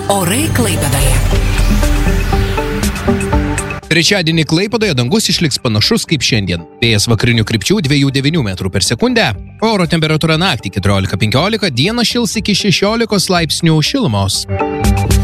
Orai Klaipėdoje. Trečiadienį Klaipėdoje dangus išliks panašus kaip šiandien. Vėjas vakarinių krypčių 2,9 metrų per sekundę. Oro temperatūra naktį 14-15, dieną šils iki 16 laipsnių šilumos.